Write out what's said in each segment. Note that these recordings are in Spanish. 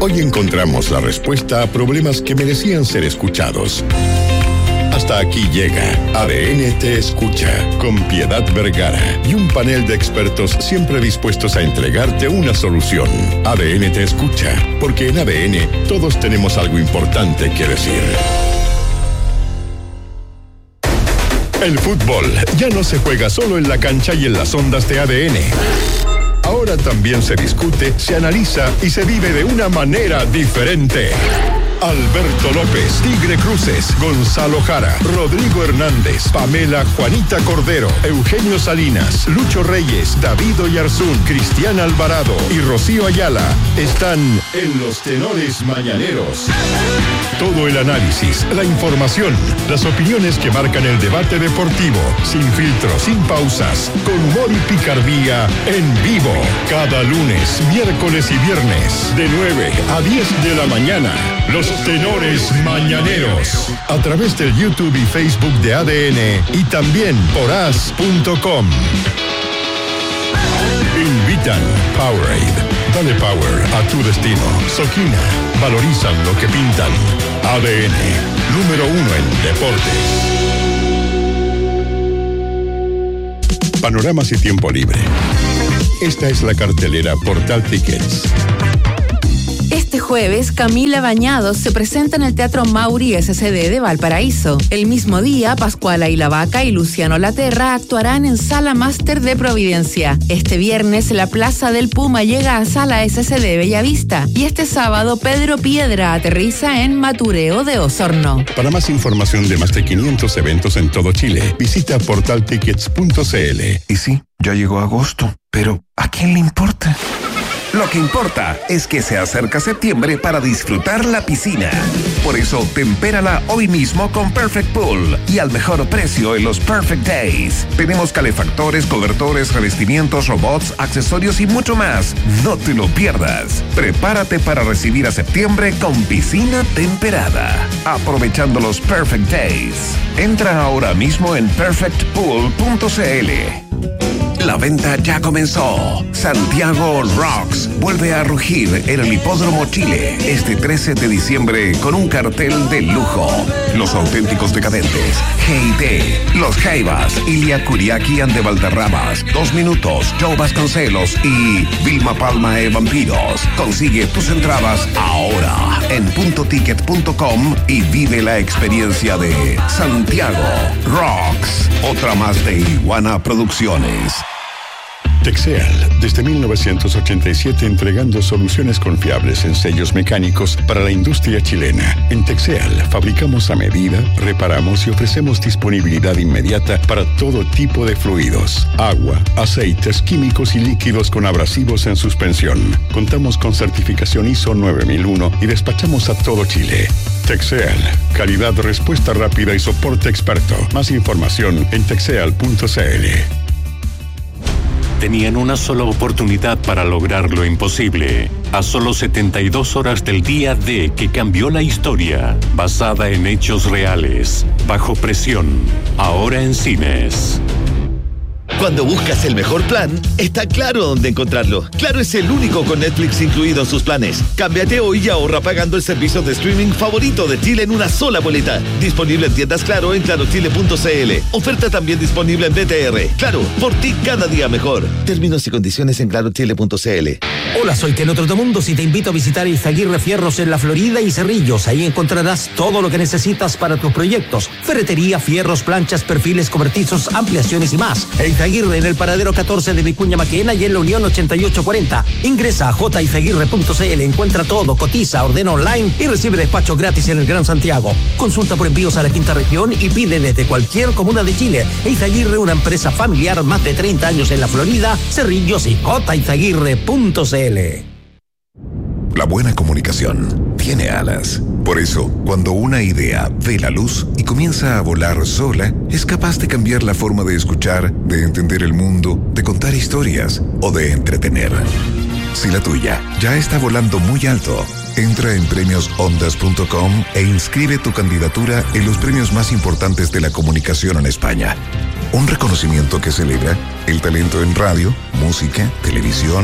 Hoy encontramos la respuesta a problemas que merecían ser escuchados. Hasta aquí llega ADN Te Escucha, con Piedad Vergara y un panel de expertos siempre dispuestos a entregarte una solución. ADN Te Escucha, porque en ADN todos tenemos algo importante que decir. El fútbol ya no se juega solo en la cancha y en las ondas de ADN. Ahora también se discute, se analiza y se vive de una manera diferente. Alberto López, Tigre Cruces, Gonzalo Jara, Rodrigo Hernández, Pamela Juanita Cordero, Eugenio Salinas, Lucho Reyes, David Oyarzún, Cristian Alvarado y Rocío Ayala están en los Tenores Mañaneros. Todo el análisis, la información, las opiniones que marcan el debate deportivo, sin filtros, sin pausas, con humor y picardía, en vivo. Cada lunes, miércoles y viernes, de 9 a 10 de la mañana. Los Tenores Mañaneros, a través del YouTube y Facebook de ADN y también por as.com. Invitan Powerade. Dale power a tu destino. Soquina. Valorizan lo que pintan. ADN. Número 1 en deportes. Panoramas y tiempo libre. Esta es la cartelera Portal Tickets. Este jueves, Camila Bañados se presenta en el Teatro Mauri SCD de Valparaíso. El mismo día, Pascuala Ilavaca y Luciano Laterra actuarán en Sala Máster de Providencia. Este viernes, la Plaza del Puma llega a Sala SCD Bellavista. Y este sábado, Pedro Piedra aterriza en Matureo de Osorno. Para más información de más de 500 eventos en todo Chile, visita portaltickets.cl. Y sí, ya llegó agosto, pero ¿a quién le importa? Lo que importa es que se acerca septiembre para disfrutar la piscina. Por eso, tempérala hoy mismo con Perfect Pool y al mejor precio en los Perfect Days. Tenemos calefactores, cobertores, revestimientos, robots, accesorios y mucho más. No te lo pierdas. Prepárate para recibir a septiembre con piscina temperada. Aprovechando los Perfect Days. Entra ahora mismo en perfectpool.cl. La venta ya comenzó. Santiago Rocks vuelve a rugir en el Hipódromo Chile este 13 de diciembre con un cartel de lujo. Los auténticos decadentes, G&T, Los Jaivas, Ilia Kuriaki and de Valderramas, 2 Minutos, Joe Vasconcelos y Vilma Palma e Vampiros. Consigue tus entradas ahora en puntoticket.com y vive la experiencia de Santiago Rocks. Otra más de Iguana Producciones. Texeal, desde 1987 entregando soluciones confiables en sellos mecánicos para la industria chilena. En Texeal fabricamos a medida, reparamos y ofrecemos disponibilidad inmediata para todo tipo de fluidos, agua, aceites, químicos y líquidos con abrasivos en suspensión. Contamos con certificación ISO 9001 y despachamos a todo Chile. Texeal, calidad, respuesta rápida y soporte experto. Más información en texeal.cl. Tenían una sola oportunidad para lograr lo imposible. A solo 72 horas del día D que cambió la historia, basada en hechos reales, bajo presión, ahora en cines. Cuando buscas el mejor plan, está Claro dónde encontrarlo. Claro es el único con Netflix incluido en sus planes. Cámbiate hoy y ahorra pagando el servicio de streaming favorito de Chile en una sola boleta. Disponible en tiendas Claro en clarochile.cl. Oferta también disponible en BTR. Claro, por ti cada día mejor. Términos y condiciones en clarochile.cl. Hola, soy Keno Trotamundos y te invito a visitar Izaguirre Fierros en La Florida y Cerrillos. Ahí encontrarás todo lo que necesitas para tus proyectos. Ferretería, fierros, planchas, perfiles, cobertizos, ampliaciones y más. Izaguirre en el paradero 14 de Vicuña Maquena y en la Unión 8840. Ingresa a jizaguirre.cl, encuentra todo, cotiza, ordena online y recibe despacho gratis en el Gran Santiago. Consulta por envíos a la quinta región y pide desde cualquier comuna de Chile. Izaguirre, una empresa familiar, más de 30 años en la Florida, Cerrillos y jizaguirre.cl. La buena comunicación tiene alas. Por eso, cuando una idea ve la luz y comienza a volar sola, es capaz de cambiar la forma de escuchar, de entender el mundo, de contar historias o de entretener. Si la tuya ya está volando muy alto, entra en premiosondas.com e inscribe tu candidatura en los premios más importantes de la comunicación en España. Un reconocimiento que celebra el talento en radio, música, televisión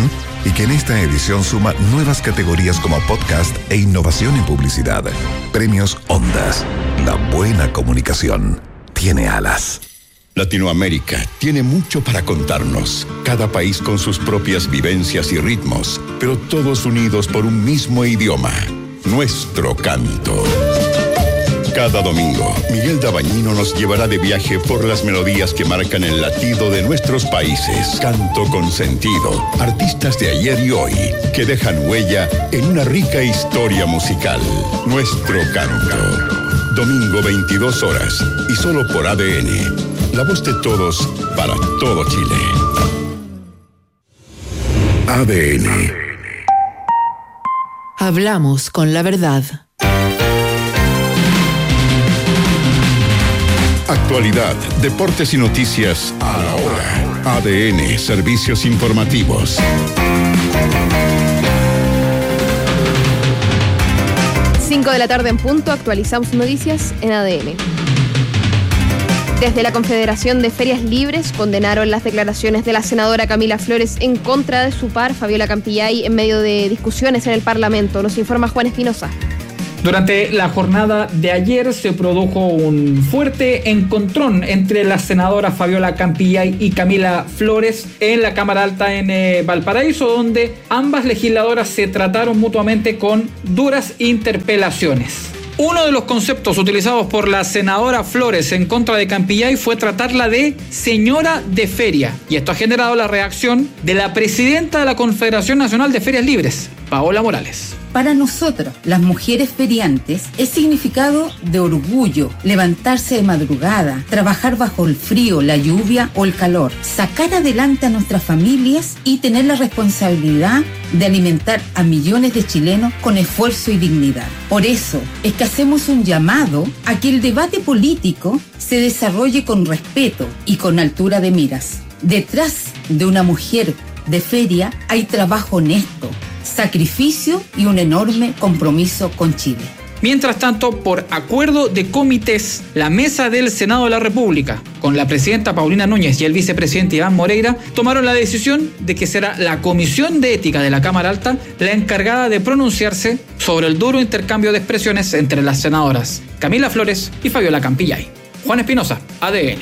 y que en esta edición suma nuevas categorías como podcast e innovación en publicidad. Premios Ondas. La buena comunicación tiene alas. Latinoamérica tiene mucho para contarnos, cada país con sus propias vivencias y ritmos, pero todos unidos por un mismo idioma, nuestro canto. Cada domingo, Miguel Dabañino nos llevará de viaje por las melodías que marcan el latido de nuestros países. Canto con sentido, artistas de ayer y hoy, que dejan huella en una rica historia musical. Nuestro canto. Domingo 22 horas, y solo por ADN. La voz de todos, para todo Chile. ADN. Hablamos con la verdad. Actualidad, deportes y noticias a la hora. ADN, servicios informativos. 5 de la tarde en punto, actualizamos noticias en ADN. Desde la Confederación de Ferias Libres condenaron las declaraciones de la senadora Camila Flores en contra de su par, Fabiola Campillay, en medio de discusiones en el Parlamento. Nos informa Juan Espinosa. Durante la jornada de ayer se produjo un fuerte encontrón entre la senadora Fabiola Campillay y Camila Flores en la Cámara Alta en Valparaíso, donde ambas legisladoras se trataron mutuamente con duras interpelaciones. Uno de los conceptos utilizados por la senadora Flores en contra de Campillay fue tratarla de señora de feria, y esto ha generado la reacción de la presidenta de la Confederación Nacional de Ferias Libres, Paola Morales. Para nosotros, las mujeres feriantes, es significado de orgullo, levantarse de madrugada, trabajar bajo el frío, la lluvia o el calor, sacar adelante a nuestras familias y tener la responsabilidad de alimentar a millones de chilenos con esfuerzo y dignidad. Por eso es que hacemos un llamado a que el debate político se desarrolle con respeto y con altura de miras. Detrás de una mujer de feria hay trabajo honesto, sacrificio y un enorme compromiso con Chile. Mientras tanto, por acuerdo de comités, la mesa del Senado de la República, con la presidenta Paulina Núñez y el vicepresidente Iván Moreira, tomaron la decisión de que será la Comisión de Ética de la Cámara Alta la encargada de pronunciarse sobre el duro intercambio de expresiones entre las senadoras Camila Flores y Fabiola Campillay. Juan Espinosa, ADN.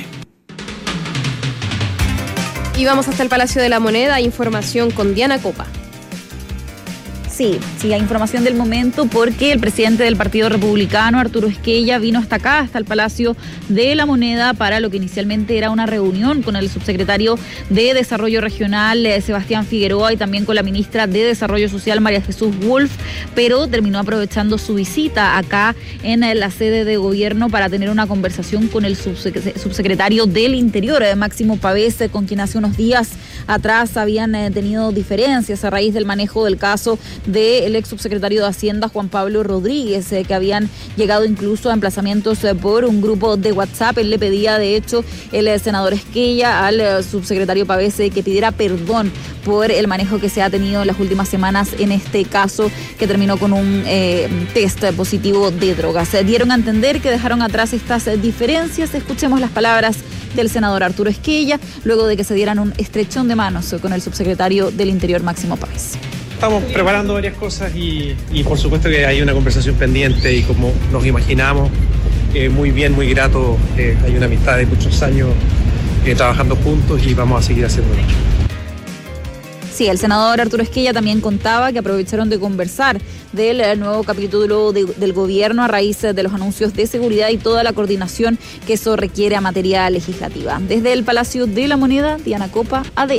Y vamos hasta el Palacio de la Moneda, información con Diana Copa. Sí, hay información del momento porque el presidente del Partido Republicano, Arturo Esquella, vino hasta acá, hasta el Palacio de la Moneda, para lo que inicialmente era una reunión con el subsecretario de Desarrollo Regional, Sebastián Figueroa, y también con la ministra de Desarrollo Social, María Jesús Wolf, pero terminó aprovechando su visita acá en la sede de gobierno para tener una conversación con el subsecretario del Interior, Máximo Pavés, con quien hace unos días atrás habían tenido diferencias a raíz del manejo del caso del ex subsecretario de Hacienda, Juan Pablo Rodríguez, que habían llegado incluso a emplazamientos por un grupo de WhatsApp. Él le pedía, de hecho, el senador Esquella al subsecretario Pavés que pidiera perdón por el manejo que se ha tenido en las últimas semanas en este caso, que terminó con un test positivo de drogas. Dieron a entender que dejaron atrás estas diferencias. Escuchemos las palabras del senador Arturo Esquella, luego de que se dieran un estrechón de manos con el subsecretario del Interior, Máximo Pavés. Estamos preparando varias cosas y por supuesto que hay una conversación pendiente, y como nos imaginamos, muy bien, muy grato. Hay una amistad de muchos años trabajando juntos y vamos a seguir haciéndolo. Sí, el senador Arturo Esquella también contaba que aprovecharon de conversar del nuevo capítulo del gobierno a raíz de los anuncios de seguridad y toda la coordinación que eso requiere a materia legislativa. Desde el Palacio de la Moneda, Diana Copa, ADN.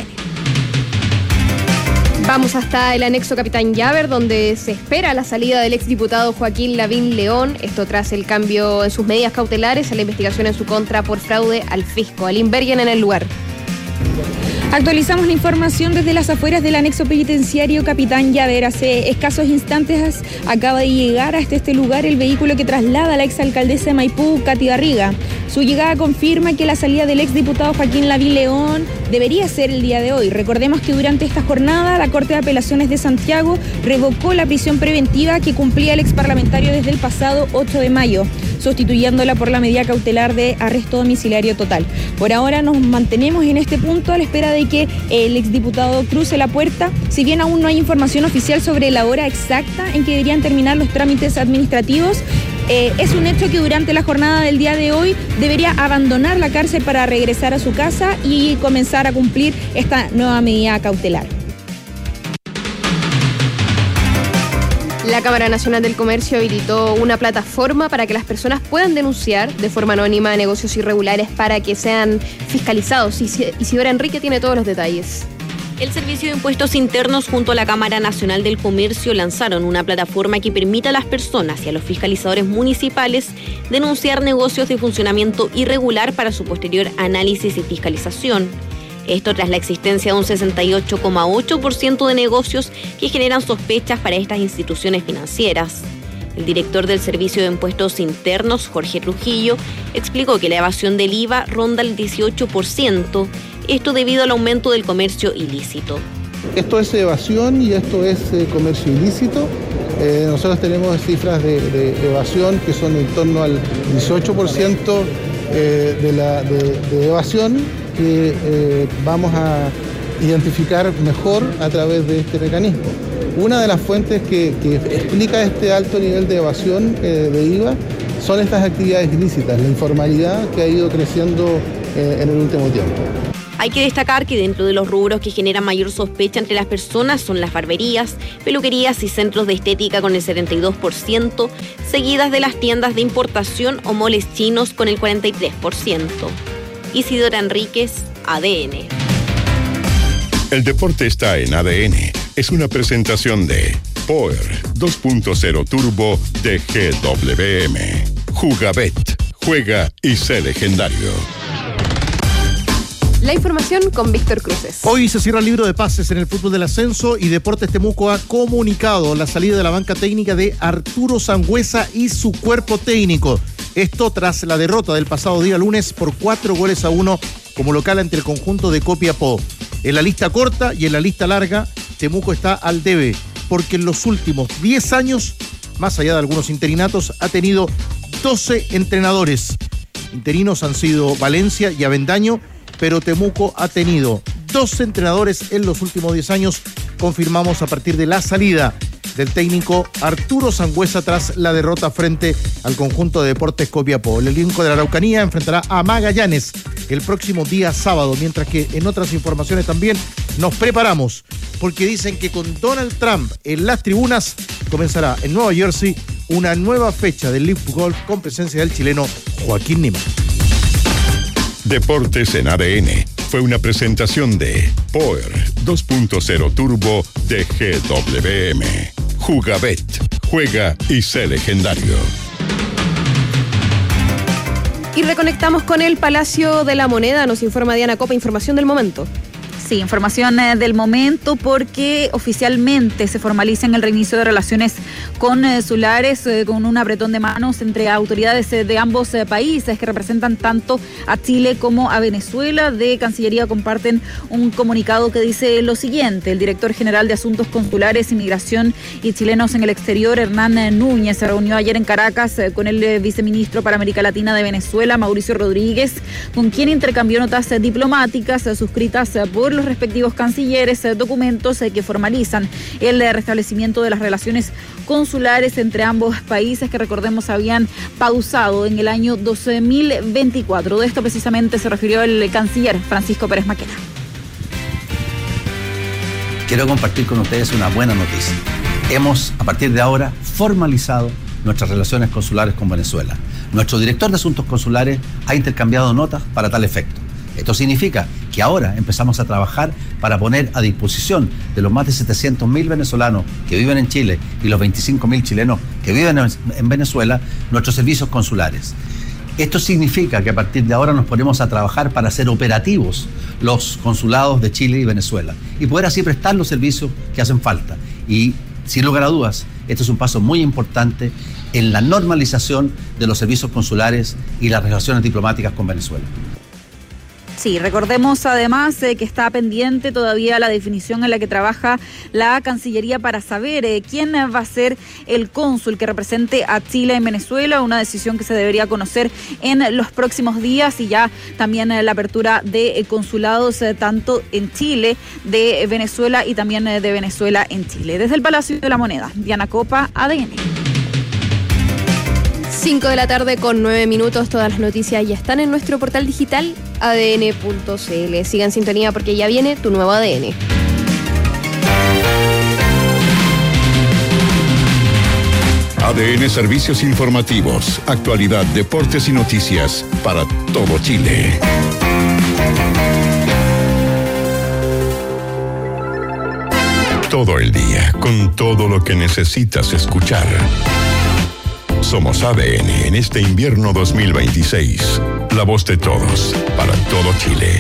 Vamos hasta el anexo Capitán Llaver, donde se espera la salida del exdiputado Joaquín Lavín León, esto tras el cambio en sus medidas cautelares a la investigación en su contra por fraude al fisco. Aline Bergen en el lugar. Actualizamos la información desde las afueras del anexo penitenciario Capitán Llaver. Hace escasos instantes acaba de llegar hasta este lugar el vehículo que traslada a la exalcaldesa de Maipú, Katy Barriga. Su llegada confirma que la salida del exdiputado Joaquín Lavín León debería ser el día de hoy. Recordemos que durante esta jornada la Corte de Apelaciones de Santiago revocó la prisión preventiva que cumplía el exparlamentario desde el pasado 8 de mayo. sustituyéndola por la medida cautelar de arresto domiciliario total. Por ahora nos mantenemos en este punto a la espera de que el exdiputado cruce la puerta. Si bien aún no hay información oficial sobre la hora exacta en que deberían terminar los trámites administrativos, es un hecho que durante la jornada del día de hoy debería abandonar la cárcel para regresar a su casa y comenzar a cumplir esta nueva medida cautelar. La Cámara Nacional del Comercio habilitó una plataforma para que las personas puedan denunciar de forma anónima negocios irregulares para que sean fiscalizados. Isidora Enrique tiene todos los detalles. El Servicio de Impuestos Internos junto a la Cámara Nacional del Comercio lanzaron una plataforma que permite a las personas y a los fiscalizadores municipales denunciar negocios de funcionamiento irregular para su posterior análisis y fiscalización. Esto tras la existencia de un 68,8% de negocios que generan sospechas para estas instituciones financieras. El director del Servicio de Impuestos Internos, Jorge Trujillo, explicó que la evasión del IVA ronda el 18%, esto debido al aumento del comercio ilícito. Esto es evasión y esto es comercio ilícito. Nosotros tenemos cifras de evasión que son en torno al 18% de evasión que vamos a identificar mejor a través de este mecanismo. Una de las fuentes que explica este alto nivel de evasión de IVA son estas actividades ilícitas, la informalidad que ha ido creciendo en el último tiempo. Hay que destacar que dentro de los rubros que generan mayor sospecha entre las personas son las barberías, peluquerías y centros de estética con el 72%, seguidas de las tiendas de importación o moles chinos con el 43%. Isidora Enríquez, ADN. El deporte está en ADN. Es una presentación de Power 2.0 Turbo de GWM. Jugabet. Juega y sé legendario. La información con Víctor Cruces. Hoy se cierra el libro de pases en el fútbol del ascenso y Deportes Temuco ha comunicado la salida de la banca técnica de Arturo Sangüesa y su cuerpo técnico. Esto tras la derrota del pasado día lunes por 4-1 como local ante el conjunto de Copiapó. En la lista corta y en la lista larga, Temuco está al debe, porque en los últimos 10 años, más allá de algunos interinatos, ha tenido 12 entrenadores. Interinos han sido Valencia y Avendaño, pero Temuco ha tenido 12 entrenadores en los últimos 10 años, confirmamos a partir de la salida del técnico Arturo Sangüesa tras la derrota frente al conjunto de Deportes Copiapó. El elenco de la Araucanía enfrentará a Magallanes el próximo día sábado, mientras que en otras informaciones también nos preparamos, porque dicen que con Donald Trump en las tribunas comenzará en Nueva Jersey una nueva fecha del Leaf Golf con presencia del chileno Joaquín Niemann. Deportes en ADN fue una presentación de Power 2.0 Turbo de GWM. Jugabet. Juega y sé legendario. Y reconectamos con el Palacio de la Moneda. Nos informa Diana Copa, información del momento. Sí, información del momento porque oficialmente se formaliza en el reinicio de relaciones consulares con un apretón de manos entre autoridades de ambos países que representan tanto a Chile como a Venezuela. De Cancillería comparten un comunicado que dice lo siguiente: el director general de Asuntos Consulares, Inmigración y Chilenos en el Exterior, Hernán Núñez, se reunió ayer en Caracas con el viceministro para América Latina de Venezuela, Mauricio Rodríguez, con quien intercambió notas diplomáticas suscritas por los respectivos cancilleres, documentos que formalizan el restablecimiento de las relaciones consulares entre ambos países que, recordemos, habían pausado en el año 2024. De esto precisamente se refirió el canciller Francisco Pérez Maquena. Quiero compartir con ustedes una buena noticia. Hemos, a partir de ahora, formalizado nuestras relaciones consulares con Venezuela. Nuestro director de Asuntos Consulares ha intercambiado notas para tal efecto. Esto significa que ahora empezamos a trabajar para poner a disposición de los más de 700.000 venezolanos que viven en Chile y los 25.000 chilenos que viven en Venezuela nuestros servicios consulares. Esto significa que a partir de ahora nos ponemos a trabajar para hacer operativos los consulados de Chile y Venezuela y poder así prestar los servicios que hacen falta. Y sin lugar a dudas, esto es un paso muy importante en la normalización de los servicios consulares y las relaciones diplomáticas con Venezuela. Sí, recordemos además que está pendiente todavía la definición en la que trabaja la Cancillería para saber quién va a ser el cónsul que represente a Chile en Venezuela, una decisión que se debería conocer en los próximos días, y ya también la apertura de consulados tanto en Chile, de Venezuela y también de Venezuela en Chile. Desde el Palacio de la Moneda, Diana Copa, ADN. 5 de la tarde con 9 minutos. Todas las noticias ya están en nuestro portal digital adn.cl. Sigan en sintonía porque ya viene tu nuevo ADN. ADN Servicios Informativos, actualidad, deportes y noticias para todo Chile. Todo el día, con todo lo que necesitas escuchar. Somos ADN en este invierno 2026. La voz de todos, para todo Chile.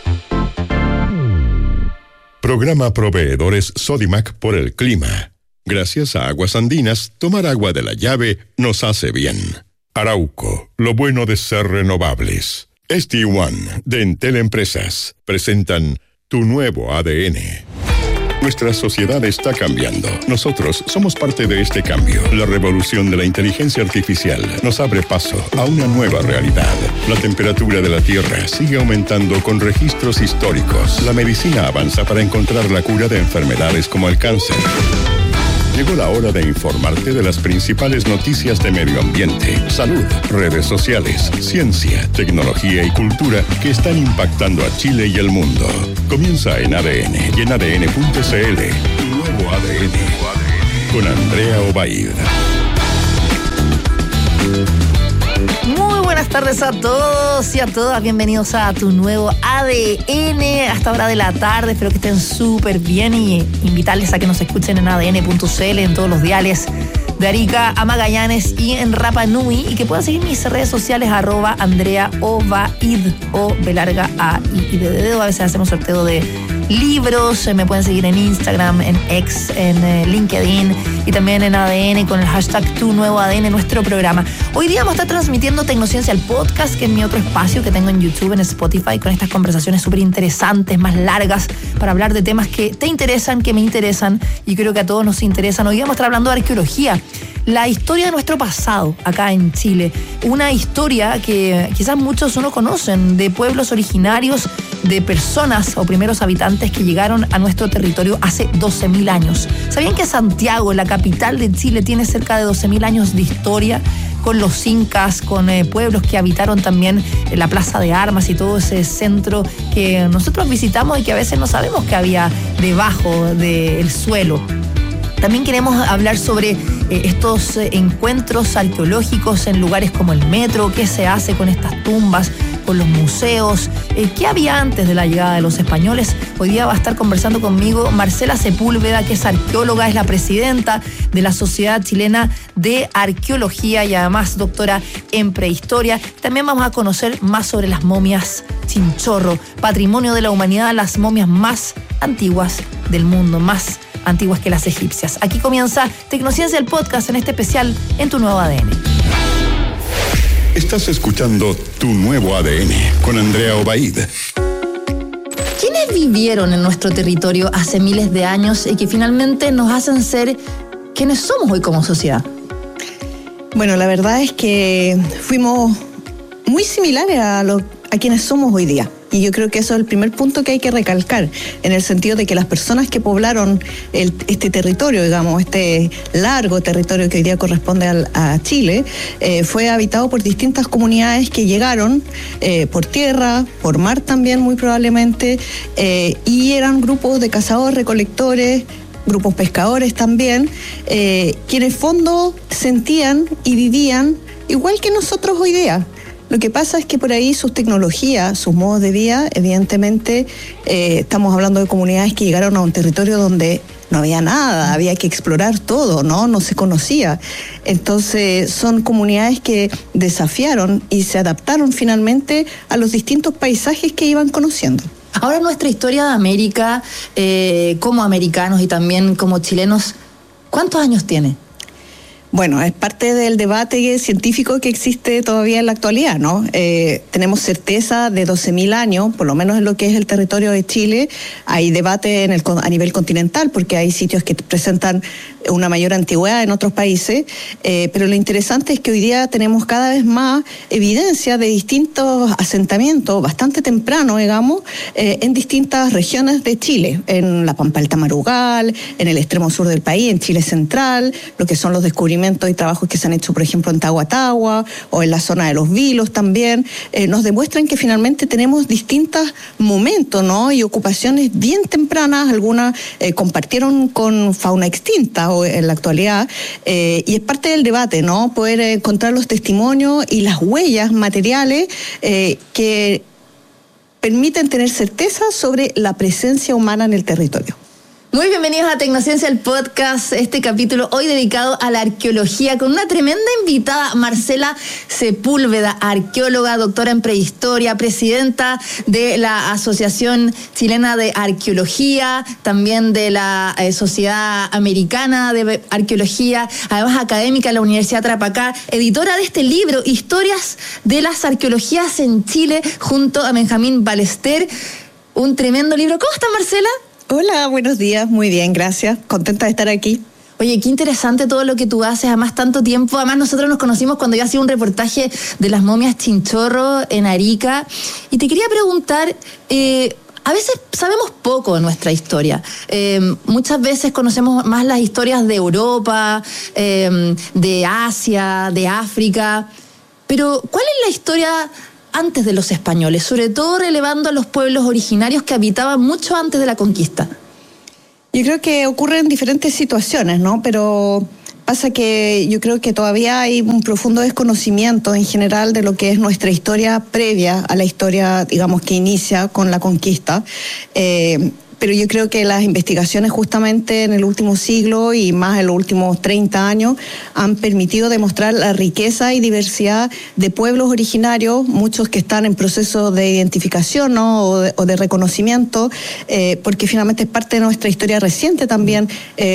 Programa Proveedores Sodimac por el clima. Gracias a Aguas Andinas, tomar agua de la llave nos hace bien. Arauco, lo bueno de ser renovables. ST1 de Entel Empresas presentan tu nuevo ADN. Nuestra sociedad está cambiando. Nosotros somos parte de este cambio. La revolución de la inteligencia artificial nos abre paso a una nueva realidad. La temperatura de la Tierra sigue aumentando con registros históricos. La medicina avanza para encontrar la cura de enfermedades como el cáncer. Llegó la hora de informarte de las principales noticias de medio ambiente, salud, redes sociales, ciencia, tecnología y cultura que están impactando a Chile y el mundo. Comienza en ADN y en ADN.cl. Tu nuevo ADN. Con Andrea Obaid. Muy buenas tardes a todos y a todas. Bienvenidos a tu nuevo ADN a esta hora de la tarde. Espero que estén súper bien y invitarles a que nos escuchen en ADN.cl, en todos los diales de Arica a Magallanes y en Rapa Nui, y que puedan seguir mis redes sociales @Andrea Obaid o Belarga A y de dedo. A veces hacemos sorteo de libros. Me pueden seguir en Instagram, en X, en LinkedIn y también en ADN con el hashtag Tu Nuevo ADN, nuestro programa. Hoy día vamos a estar transmitiendo Tecnociencia, el podcast, que es mi otro espacio que tengo en YouTube, en Spotify, con estas conversaciones súper interesantes, más largas, para hablar de temas que te interesan, que me interesan y creo que a todos nos interesan. Hoy día vamos a estar hablando de arqueología, la historia de nuestro pasado acá en Chile. Una historia que quizás muchos no conocen, de pueblos originarios, de personas o primeros habitantes que llegaron a nuestro territorio hace 12.000 años. ¿Sabían que Santiago, la capital de Chile, tiene cerca de 12.000 años de historia? Con los incas, con pueblos que habitaron también la Plaza de Armas y todo ese centro que nosotros visitamos y que a veces no sabemos que había debajo del suelo. También queremos hablar sobre estos encuentros arqueológicos en lugares como el metro, qué se hace con estas tumbas, con los museos, qué había antes de la llegada de los españoles. Hoy día va a estar conversando conmigo Marcela Sepúlveda, que es arqueóloga, es la presidenta de la Sociedad Chilena de Arqueología y además doctora en prehistoria. También vamos a conocer más sobre las momias Chinchorro, patrimonio de la humanidad, las momias más antiguas del mundo, más antiguas que las egipcias. Aquí comienza Tecnociencia, el podcast, en este especial en Tu Nuevo ADN. Estás escuchando Tu Nuevo ADN con Andrea Obaid. ¿Quiénes vivieron en nuestro territorio hace miles de años y que finalmente nos hacen ser quienes somos hoy como sociedad? Bueno, la verdad es que fuimos muy similares a quienes somos hoy día. Y yo creo que eso es el primer punto que hay que recalcar, en el sentido de que las personas que poblaron este territorio, digamos, este largo territorio que hoy día corresponde a Chile, fue habitado por distintas comunidades que llegaron por tierra, por mar también muy probablemente, y eran grupos de cazadores-recolectores, grupos pescadores también, que en el fondo sentían y vivían igual que nosotros hoy día. Lo que pasa es que por ahí sus tecnologías, sus modos de vida, evidentemente, estamos hablando de comunidades que llegaron a un territorio donde no había nada, había que explorar todo, no se conocía. Entonces son comunidades que desafiaron y se adaptaron finalmente a los distintos paisajes que iban conociendo. Ahora nuestra historia de América, como americanos y también como chilenos, ¿cuántos años tiene? Bueno, es parte del debate científico que existe todavía en la actualidad, ¿no? Tenemos certeza de 12.000 años, por lo menos en lo que es el territorio de Chile. Hay debate a nivel continental, porque hay sitios que presentan una mayor antigüedad en otros países, pero lo interesante es que hoy día tenemos cada vez más evidencia de distintos asentamientos, bastante temprano, digamos, en distintas regiones de Chile, en la Pampa del Tamarugal, en el extremo sur del país, en Chile central, lo que son los descubrimientos y trabajos que se han hecho, por ejemplo, en Tahuatahua o en la zona de los Vilos también, nos demuestran que finalmente tenemos distintos momentos, ¿no? Y ocupaciones bien tempranas, algunas compartieron con fauna extinta en la actualidad, y es parte del debate, ¿no? Poder encontrar los testimonios y las huellas materiales que permiten tener certeza sobre la presencia humana en el territorio. Muy bienvenidos a Tecnociencia, el podcast, este capítulo hoy dedicado a la arqueología con una tremenda invitada, Marcela Sepúlveda, arqueóloga, doctora en prehistoria, presidenta de la Asociación Chilena de Arqueología, también de la Sociedad Americana de Arqueología, además académica en la Universidad de Tarapacá, editora de este libro, Historias de las Arqueologías en Chile, junto a Benjamín Ballester. Un tremendo libro. ¿Cómo estás, Marcela? Hola, buenos días, muy bien, gracias, contenta de estar aquí. Oye, qué interesante todo lo que tú haces, además tanto tiempo, además nosotros nos conocimos cuando yo hacía un reportaje de las momias Chinchorro en Arica, y te quería preguntar, a veces sabemos poco de nuestra historia, muchas veces conocemos más las historias de Europa, de Asia, de África, pero ¿cuál es la historia antes de los españoles, sobre todo relevando a los pueblos originarios que habitaban mucho antes de la conquista? Yo creo que ocurren diferentes situaciones, ¿no? Pero pasa que yo creo que todavía hay un profundo desconocimiento en general de lo que es nuestra historia previa a la historia, digamos, que inicia con la conquista. Pero yo creo que las investigaciones justamente en el último siglo y más en los últimos 30 años han permitido demostrar la riqueza y diversidad de pueblos originarios, muchos que están en proceso de identificación, ¿no? o de reconocimiento, porque finalmente es parte de nuestra historia reciente también,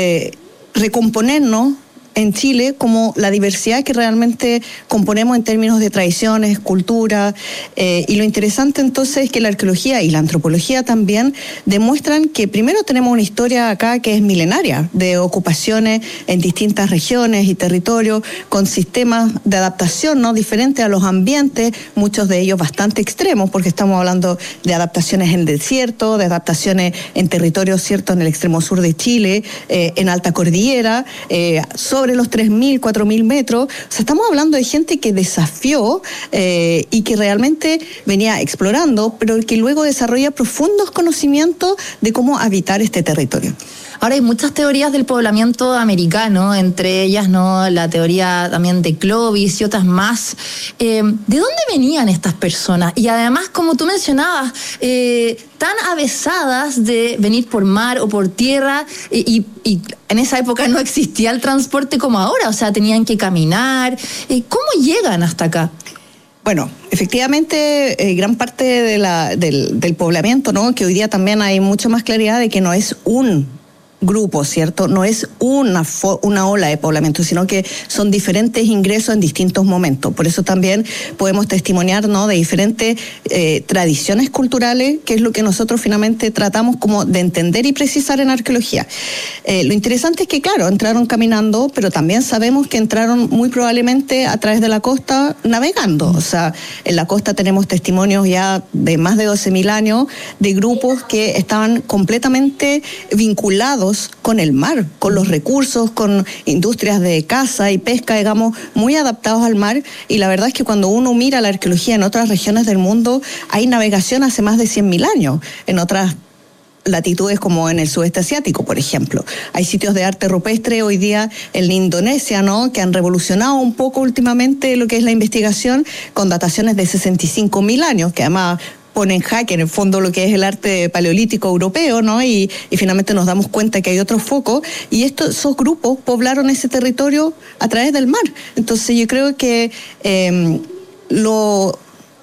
recomponernos en Chile como la diversidad que realmente componemos en términos de tradiciones, cultura, y lo interesante entonces es que la arqueología y la antropología también demuestran que primero tenemos una historia acá que es milenaria, de ocupaciones en distintas regiones y territorios, con sistemas de adaptación, ¿no? diferentes a los ambientes, muchos de ellos bastante extremos, porque estamos hablando de adaptaciones en el desierto, de adaptaciones en territorios, ¿cierto?, en el extremo sur de Chile, en alta cordillera, sobre los 3.000, 4.000 metros. O sea, estamos hablando de gente que desafió y que realmente venía explorando, pero que luego desarrolla profundos conocimientos de cómo habitar este territorio. Ahora hay muchas teorías del poblamiento americano, entre ellas, ¿no?, la teoría también de Clovis y otras más. ¿De dónde venían estas personas? Y además, como tú mencionabas, tan avesadas de venir por mar o por tierra, y en esa época no existía el transporte como ahora, o sea, tenían que caminar. ¿Cómo llegan hasta acá? Bueno, efectivamente, gran parte del poblamiento, ¿no?, que hoy día también hay mucha más claridad de que no es un grupo, ¿cierto? No es una ola de poblamiento, sino que son diferentes ingresos en distintos momentos. Por eso también podemos testimoniar, ¿no?, de diferentes tradiciones culturales, que es lo que nosotros finalmente tratamos como de entender y precisar en arqueología. Lo interesante es que, claro, entraron caminando, pero también sabemos que entraron muy probablemente a través de la costa navegando. O sea, en la costa tenemos testimonios ya de más de 12.000 años de grupos que estaban completamente vinculados con el mar, con los recursos, con industrias de caza y pesca, digamos, muy adaptados al mar. Y la verdad es que cuando uno mira la arqueología en otras regiones del mundo, hay navegación hace más de 100.000 años, en otras latitudes como en el sudeste asiático, por ejemplo. Hay sitios de arte rupestre hoy día en Indonesia, ¿no?, que han revolucionado un poco últimamente lo que es la investigación, con dataciones de 65.000 años, que además pone en jaque en el fondo lo que es el arte paleolítico europeo, ¿no? Y finalmente nos damos cuenta que hay otros focos, y esos grupos poblaron ese territorio a través del mar. Entonces yo creo que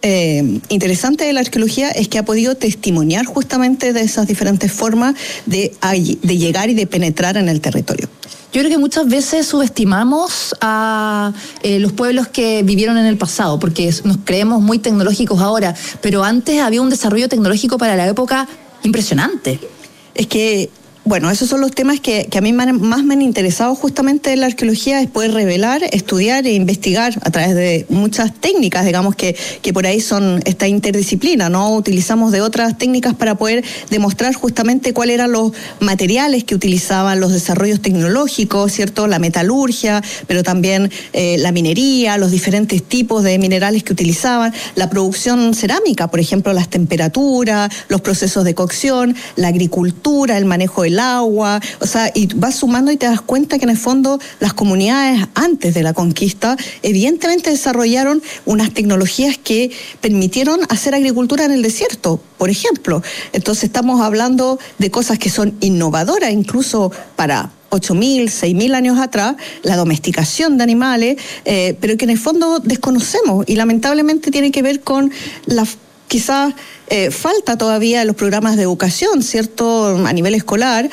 interesante de la arqueología es que ha podido testimoniar justamente de esas diferentes formas de llegar y de penetrar en el territorio. Yo creo que muchas veces subestimamos a los pueblos que vivieron en el pasado, porque nos creemos muy tecnológicos ahora, pero antes había un desarrollo tecnológico para la época impresionante. Es que, bueno, esos son los temas que a mí más me han interesado justamente en la arqueología, es poder revelar, estudiar e investigar a través de muchas técnicas, digamos, que por ahí son esta interdisciplina, ¿no? Utilizamos de otras técnicas para poder demostrar justamente cuáles eran los materiales que utilizaban, los desarrollos tecnológicos, ¿cierto? La metalurgia, pero también la minería, los diferentes tipos de minerales que utilizaban, la producción cerámica, por ejemplo, las temperaturas, los procesos de cocción, la agricultura, el manejo del agua, o sea, y vas sumando y te das cuenta que en el fondo las comunidades antes de la conquista evidentemente desarrollaron unas tecnologías que permitieron hacer agricultura en el desierto, por ejemplo. Entonces estamos hablando de cosas que son innovadoras, incluso para 8.000, 6.000 años atrás, la domesticación de animales, pero que en el fondo desconocemos y lamentablemente tiene que ver con la quizás falta todavía en los programas de educación, ¿cierto?, a nivel escolar,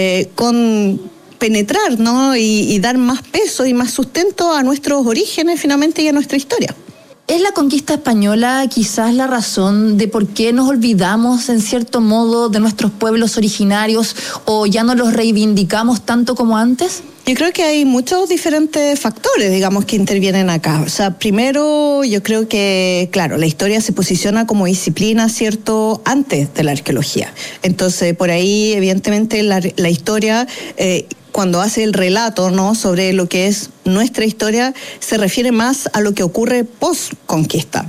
con penetrar, ¿no?, y dar más peso y más sustento a nuestros orígenes finalmente y a nuestra historia. ¿Es la conquista española quizás la razón de por qué nos olvidamos en cierto modo de nuestros pueblos originarios o ya no los reivindicamos tanto como antes? Yo creo que hay muchos diferentes factores, digamos, que intervienen acá. O sea, primero, yo creo que, claro, la historia se posiciona como disciplina, ¿cierto?, antes de la arqueología. Entonces, por ahí, evidentemente, la historia, cuando hace el relato, ¿no?, sobre lo que es nuestra historia, se refiere más a lo que ocurre post-conquista.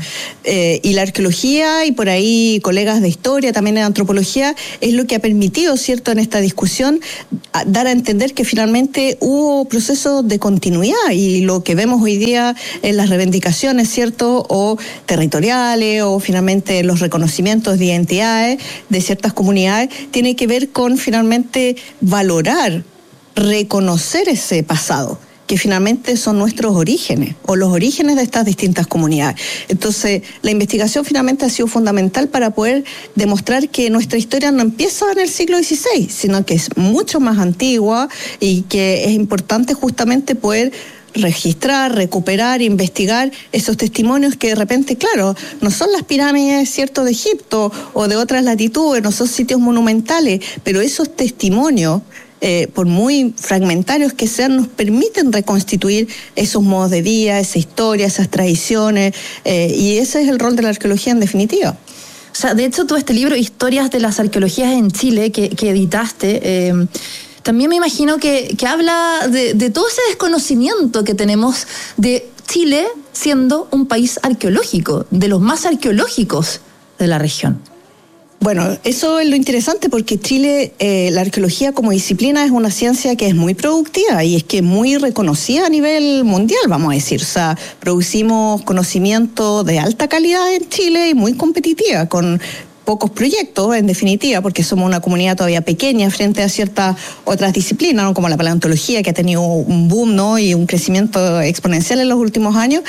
Y la arqueología, y por ahí colegas de historia, también en antropología, es lo que ha permitido, ¿cierto?, en esta discusión, dar a entender que finalmente hubo procesos de continuidad, y lo que vemos hoy día en las reivindicaciones, ¿cierto?, o territoriales, o finalmente los reconocimientos de identidades de ciertas comunidades, tiene que ver con finalmente valorar, reconocer ese pasado, que finalmente son nuestros orígenes o los orígenes de estas distintas comunidades. Entonces, la investigación finalmente ha sido fundamental para poder demostrar que nuestra historia no empieza en el siglo XVI, sino que es mucho más antigua y que es importante justamente poder registrar, recuperar, investigar esos testimonios que de repente, claro, no son las pirámides, ¿cierto?, de Egipto o de otras latitudes, no son sitios monumentales, pero esos testimonios, por muy fragmentarios que sean, nos permiten reconstituir esos modos de vida, esa historia, esas tradiciones, y ese es el rol de la arqueología en definitiva. O sea, de hecho, tú este libro, Historias de las Arqueologías en Chile, que editaste, también me imagino que habla de todo ese desconocimiento que tenemos de Chile siendo un país arqueológico, de los más arqueológicos de la región. Bueno, eso es lo interesante porque Chile, la arqueología como disciplina es una ciencia que es muy productiva y es que es muy reconocida a nivel mundial, vamos a decir. O sea, producimos conocimiento de alta calidad en Chile y muy competitiva, con pocos proyectos, en definitiva, porque somos una comunidad todavía pequeña frente a ciertas otras disciplinas, ¿no?, como la paleontología, que ha tenido un boom, ¿no?, y un crecimiento exponencial en los últimos años.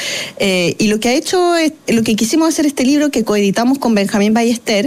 Y lo que ha hecho, lo que quisimos hacer este libro, que coeditamos con Benjamín Ballester,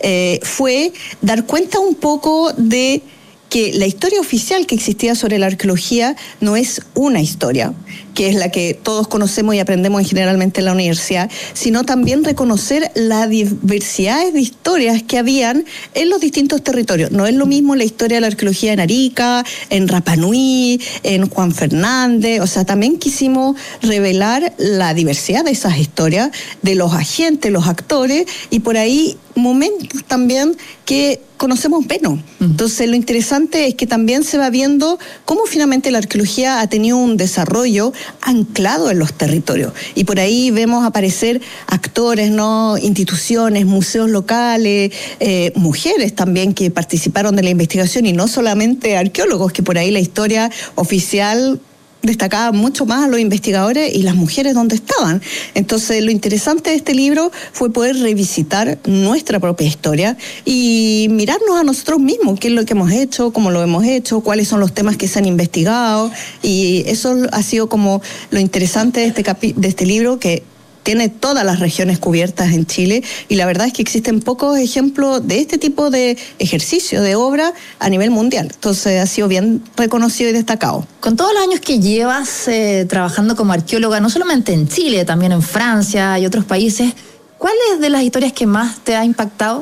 fue dar cuenta un poco de que la historia oficial que existía sobre la arqueología no es una historia, que es la que todos conocemos y aprendemos generalmente en la universidad, sino también reconocer la diversidad de historias que habían en los distintos territorios. No es lo mismo la historia de la arqueología en Arica, en Rapa Nui, en Juan Fernández. O sea, también quisimos revelar la diversidad de esas historias, de los agentes, los actores, y por ahí momentos también que conocemos menos. Entonces, lo interesante es que también se va viendo cómo finalmente la arqueología ha tenido un desarrollo anclado en los territorios. Y por ahí vemos aparecer actores, ¿no?, instituciones, museos locales, mujeres también que participaron de la investigación, y no solamente arqueólogos, que por ahí la historia oficial destacaba mucho más a los investigadores y las mujeres donde estaban. Entonces, lo interesante de este libro fue poder revisitar nuestra propia historia y mirarnos a nosotros mismos, qué es lo que hemos hecho, cómo lo hemos hecho, cuáles son los temas que se han investigado, y eso ha sido como lo interesante de este libro, que tiene todas las regiones cubiertas en Chile, y la verdad es que existen pocos ejemplos de este tipo de ejercicio, de obra a nivel mundial. Entonces ha sido bien reconocido y destacado. Con todos los años que llevas trabajando como arqueóloga, no solamente en Chile, también en Francia y otros países, ¿cuál es de las historias que más te ha impactado?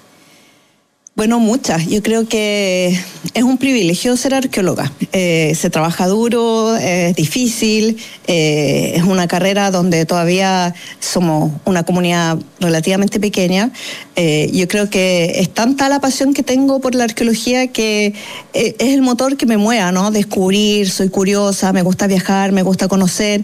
Bueno, muchas. Yo creo que es un privilegio ser arqueóloga. Se trabaja duro, es difícil, es una carrera donde todavía somos una comunidad relativamente pequeña. Yo creo que es tanta la pasión que tengo por la arqueología que es el motor que me mueva, ¿no? Descubrir, soy curiosa, me gusta viajar, me gusta conocer.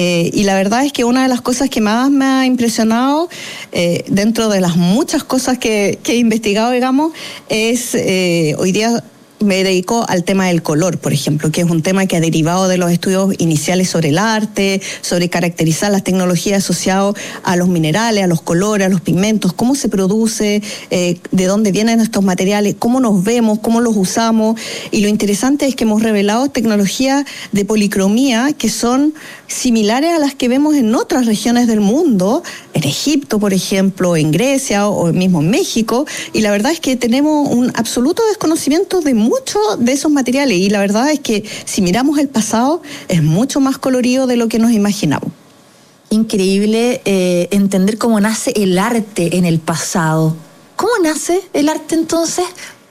Y la verdad es que una de las cosas que más me ha impresionado, dentro de las muchas cosas que he investigado, digamos, es hoy día me dedico al tema del color, por ejemplo, que es un tema que ha derivado de los estudios iniciales sobre el arte, sobre caracterizar las tecnologías asociadas a los minerales, a los colores, a los pigmentos, cómo se produce, de dónde vienen estos materiales, cómo nos vemos, cómo los usamos. Y lo interesante es que hemos revelado tecnologías de policromía que son similares a las que vemos en otras regiones del mundo, en Egipto, por ejemplo, en Grecia o mismo en México, y la verdad es que tenemos un absoluto desconocimiento de muchos de esos materiales, y la verdad es que si miramos el pasado es mucho más colorido de lo que nos imaginamos. Increíble entender cómo nace el arte en el pasado. ¿Cómo nace el arte entonces?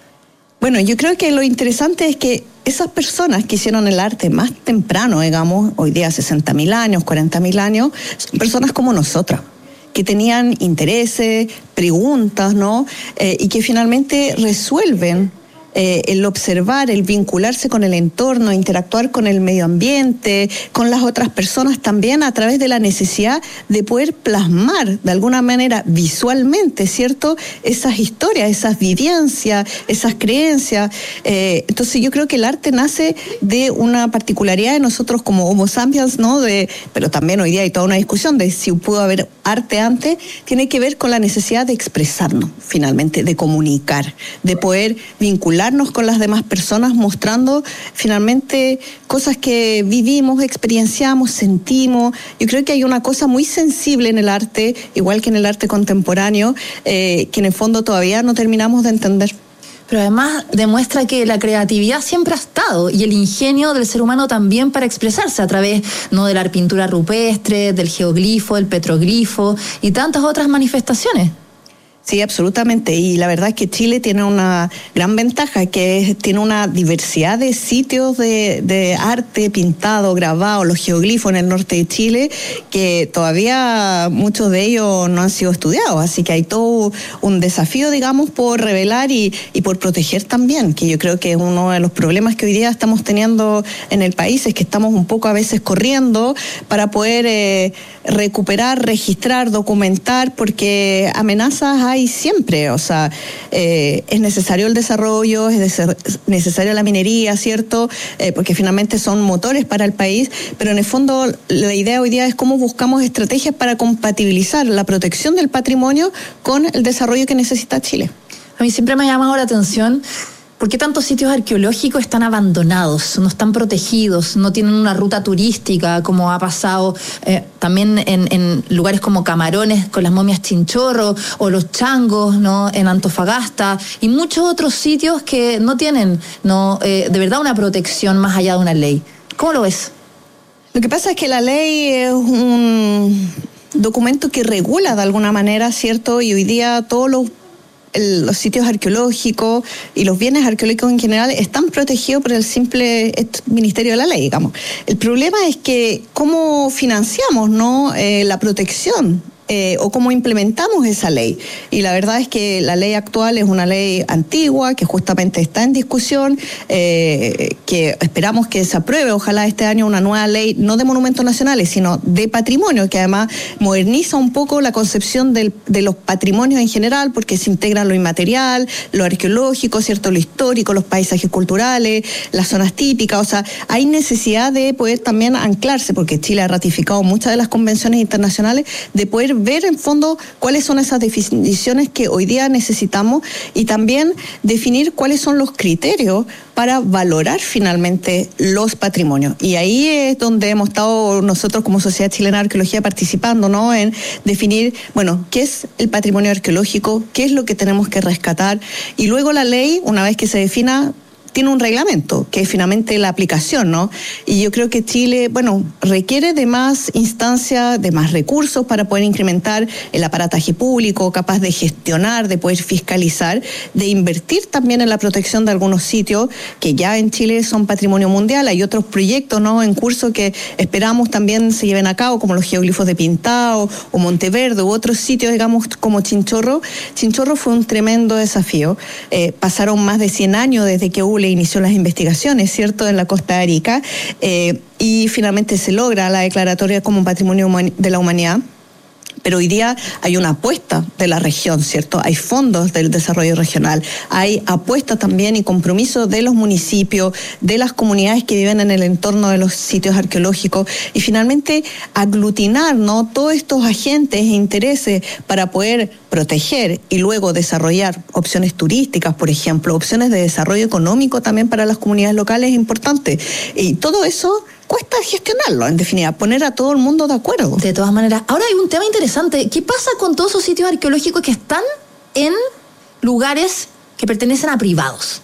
Bueno, yo creo que lo interesante es que esas personas que hicieron el arte más temprano, digamos, hoy día 60.000 años, 40.000 años, son personas como nosotras, que tenían intereses, preguntas, ¿no? Y que finalmente resuelven el observar, el vincularse con el entorno, interactuar con el medio ambiente, con las otras personas también a través de la necesidad de poder plasmar de alguna manera visualmente, ¿cierto? Esas historias, esas vivencias, esas creencias. Entonces yo creo que el arte nace de una particularidad de nosotros como Homo sapiens, ¿no? Pero también hoy día hay toda una discusión de si pudo haber arte antes, tiene que ver con la necesidad de expresarnos finalmente, de comunicar, de poder vincularnos con las demás personas, mostrando finalmente cosas que vivimos, experienciamos, sentimos. Yo creo que hay una cosa muy sensible en el arte, igual que en el arte contemporáneo, que en el fondo todavía no terminamos de entender. Pero además demuestra que la creatividad siempre ha estado, y el ingenio del ser humano también para expresarse a través, ¿no?, de la pintura rupestre, del geoglifo, del petroglifo y tantas otras manifestaciones. Sí, absolutamente. Y la verdad es que Chile tiene una gran ventaja, que tiene una diversidad de sitios de arte pintado, grabado, los geoglifos en el norte de Chile, que todavía muchos de ellos no han sido estudiados. Así que hay todo un desafío, digamos, por revelar y por proteger también, que yo creo que uno de los problemas que hoy día estamos teniendo en el país es que estamos un poco a veces corriendo para poder recuperar, registrar, documentar, porque amenazas hay siempre, o sea, es necesario el desarrollo, es necesaria la minería, ¿cierto? Porque finalmente son motores para el país, pero en el fondo la idea hoy día es cómo buscamos estrategias para compatibilizar la protección del patrimonio con el desarrollo que necesita Chile. A mí siempre me ha llamado la atención ¿por qué tantos sitios arqueológicos están abandonados, no están protegidos, no tienen una ruta turística, como ha pasado también en lugares como Camarones con las momias Chinchorro o los Changos, ¿no?, en Antofagasta, y muchos otros sitios que no tienen de verdad una protección más allá de una ley? ¿Cómo lo ves? Lo que pasa es que la ley es un documento que regula de alguna manera, ¿cierto? Y hoy día todos los sitios arqueológicos y los bienes arqueológicos en general están protegidos por el simple Ministerio de la Ley, digamos. El problema es que cómo financiamos, ¿no?, la protección o cómo implementamos esa ley. Y la verdad es que la ley actual es una ley antigua, que justamente está en discusión, que esperamos que se apruebe, ojalá este año, una nueva ley, no de monumentos nacionales, sino de patrimonio, que además moderniza un poco la concepción de los patrimonios en general, porque se integra lo inmaterial, lo arqueológico, ¿cierto?, lo histórico, los paisajes culturales, las zonas típicas. O sea, hay necesidad de poder también anclarse, porque Chile ha ratificado muchas de las convenciones internacionales, de poder ver en fondo cuáles son esas definiciones que hoy día necesitamos y también definir cuáles son los criterios para valorar finalmente los patrimonios. Y ahí es donde hemos estado nosotros como Sociedad Chilena de Arqueología participando, ¿no? En definir, bueno, qué es el patrimonio arqueológico, qué es lo que tenemos que rescatar, y luego la ley, una vez que se defina, tiene un reglamento, que es finalmente la aplicación, ¿no? Y yo creo que Chile, bueno, requiere de más instancias, de más recursos para poder incrementar el aparataje público, capaz de gestionar, de poder fiscalizar, de invertir también en la protección de algunos sitios que ya en Chile son patrimonio mundial. Hay otros proyectos, ¿no?, en curso que esperamos también se lleven a cabo, como los geoglifos de Pintao o Monteverde u otros sitios, digamos, como Chinchorro. Chinchorro fue un tremendo desafío. Pasaron más de 100 años desde que le inició las investigaciones, ¿cierto?, en la costa de Arica, y finalmente se logra la declaratoria como patrimonio de la humanidad. Pero hoy día hay una apuesta de la región, ¿cierto? Hay fondos del desarrollo regional, hay apuesta también y compromiso de los municipios, de las comunidades que viven en el entorno de los sitios arqueológicos, y finalmente aglutinar, ¿no?, todos estos agentes e intereses para poder proteger y luego desarrollar opciones turísticas, por ejemplo, opciones de desarrollo económico también para las comunidades locales es importante. Y todo eso cuesta gestionarlo, en definitiva, poner a todo el mundo de acuerdo. De todas maneras, ahora hay un tema interesante. ¿Qué pasa con todos esos sitios arqueológicos que están en lugares que pertenecen a privados?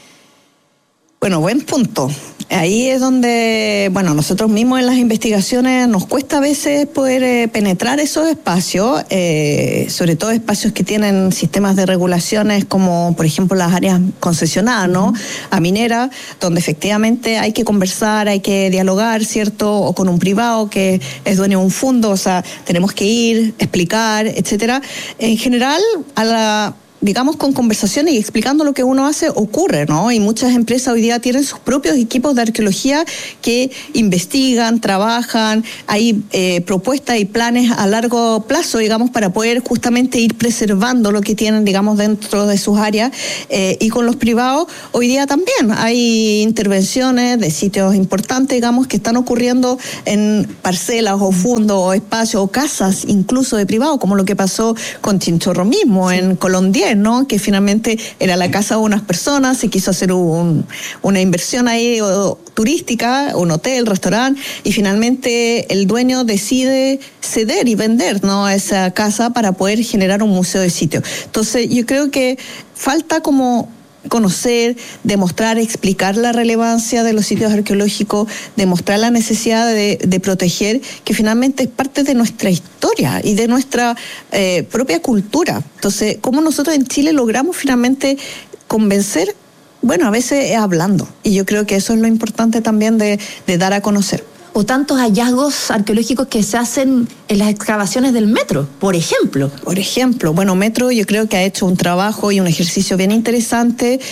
Bueno, buen punto. Ahí es donde, bueno, nosotros mismos en las investigaciones nos cuesta a veces poder penetrar esos espacios, sobre todo espacios que tienen sistemas de regulaciones como, por ejemplo, las áreas concesionadas, ¿no?, a minera, donde efectivamente hay que conversar, hay que dialogar, ¿cierto?, o con un privado que es dueño de un fondo, o sea, tenemos que ir, explicar, etcétera. En general, digamos, con conversaciones y explicando lo que uno hace, ocurre, ¿no? Y muchas empresas hoy día tienen sus propios equipos de arqueología que investigan, trabajan, hay propuestas y planes a largo plazo, digamos, para poder justamente ir preservando lo que tienen, digamos, dentro de sus áreas. Y con los privados, hoy día también hay intervenciones de sitios importantes, digamos, que están ocurriendo en parcelas o fondos o espacios o casas, incluso de privados, como lo que pasó con Chinchorro mismo, en Colón 10, ¿no?, que finalmente era la casa de unas personas, se quiso hacer una inversión ahí turística, un hotel, restaurante, y finalmente el dueño decide ceder y vender, ¿no?, esa casa para poder generar un museo de sitio. Entonces yo creo que falta como conocer, demostrar, explicar la relevancia de los sitios arqueológicos, demostrar la necesidad de proteger, que finalmente es parte de nuestra historia y de nuestra propia cultura. Entonces, ¿cómo nosotros en Chile logramos finalmente convencer? Bueno, a veces es hablando, y yo creo que eso es lo importante también de dar a conocer. O tantos hallazgos arqueológicos que se hacen en las excavaciones del metro, por ejemplo. Por ejemplo, bueno, Metro yo creo que ha hecho un trabajo y un ejercicio bien interesante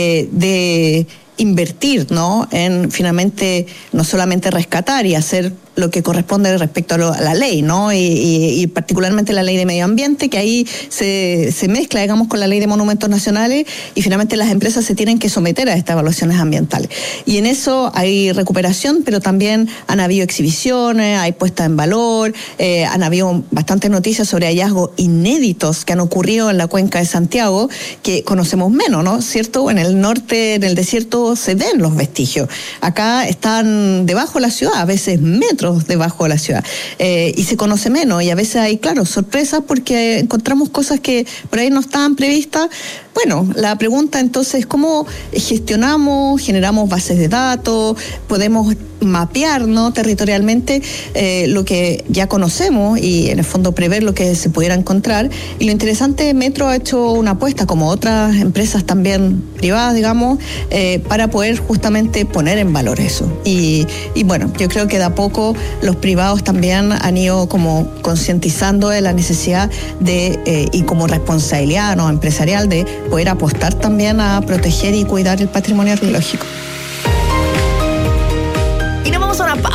de invertir, ¿no?, en finalmente no solamente rescatar y hacer lo que corresponde respecto a la ley, ¿no?, y particularmente la ley de medio ambiente, que ahí se mezcla, digamos, con la ley de monumentos nacionales, y finalmente las empresas se tienen que someter a estas evaluaciones ambientales. Y en eso hay recuperación, pero también han habido exhibiciones, hay puesta en valor, han habido bastantes noticias sobre hallazgos inéditos que han ocurrido en la cuenca de Santiago, que conocemos menos, ¿no?, ¿cierto? En el norte, en el desierto, se ven los vestigios. Acá están debajo de la ciudad, a veces metros debajo de la ciudad, y se conoce menos, y a veces hay, claro, sorpresas porque encontramos cosas que por ahí no estaban previstas. Bueno, la pregunta entonces es cómo gestionamos, generamos bases de datos, podemos mapear, ¿no?, territorialmente lo que ya conocemos y en el fondo prever lo que se pudiera encontrar. Y lo interesante, Metro ha hecho una apuesta, como otras empresas también privadas, digamos, para poder justamente poner en valor eso. Y bueno, yo creo que de a poco los privados también han ido como concientizando de la necesidad de, y como responsabilidad, ¿no?, empresarial, de poder apostar también a proteger y cuidar el patrimonio arqueológico. Y nos vamos a una pausa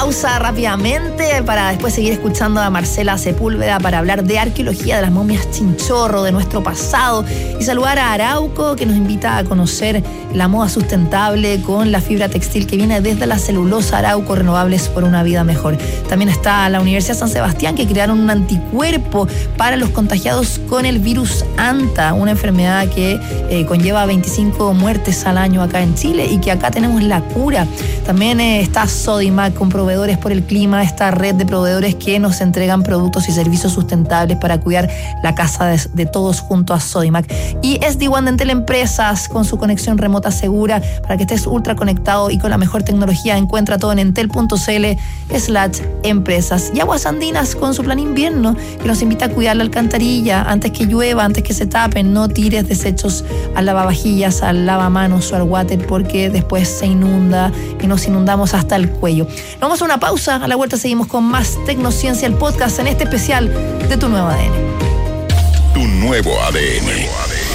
pausa rápidamente para después seguir escuchando a Marcela Sepúlveda para hablar de arqueología de las momias Chinchorro, de nuestro pasado, y saludar a Arauco, que nos invita a conocer la moda sustentable con la fibra textil que viene desde la celulosa. Arauco, renovables por una vida mejor. También está la Universidad San Sebastián, que crearon un anticuerpo para los contagiados con el virus Anta, una enfermedad que conlleva 25 muertes al año acá en Chile y que acá tenemos la cura. También está Sodimac con Proveedores por el Clima, esta red de proveedores que nos entregan productos y servicios sustentables para cuidar la casa de todos junto a Sodimac. Y SD-WAN de Entel Empresas con su conexión remota segura para que estés ultra conectado y con la mejor tecnología. Encuentra todo en entel.cl/empresas. Y Aguas Andinas con su plan invierno que nos invita a cuidar la alcantarilla antes que llueva, antes que se tapen. No tires desechos al lavavajillas, al lavamanos o al water, porque después se inunda y nos inundamos hasta el cuello. Vamos a una pausa, a la vuelta seguimos con más Tecnociencia, el podcast en este especial de Tu Nuevo ADN. Tu Nuevo ADN.